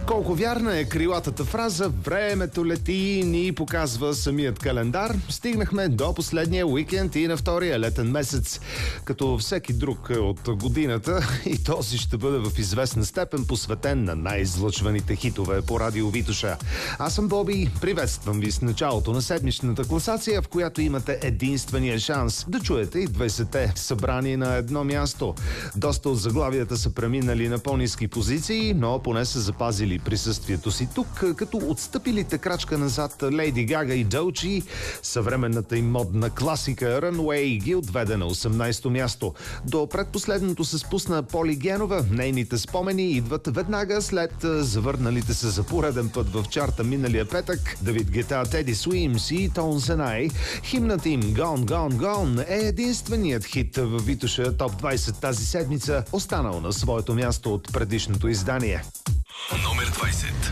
Колко вярна е крилатата фраза "Времето лети" и ни показва самият календар. Стигнахме до последния уикенд и на втория летен месец. Като всеки друг от годината, и този ще бъде в известна степен посветен на най-излъчваните хитове по радио Витоша. Аз съм Боби, приветствам ви с началото на седмичната класация, в която имате единствения шанс да чуете и 20-те събрани на едно място. Доста от заглавията са преминали на по-ниски позиции, но поне са запазили присъствието си тук, като отстъпилите крачка назад Лейди Гага и Доучи, съвременната им модна класика Runway ги отведе на 18-то място. До предпоследното се спусна Поли Генова. Нейните спомени идват веднага след завърналите се за пореден път в чарта миналия петък Давид Гета, Теди Суимс и Tones and I. Химната им Gone, Gone, Gone е единственият хит в Витоша Топ 20 тази седмица, останал на своето място от предишното издание. Номер 20.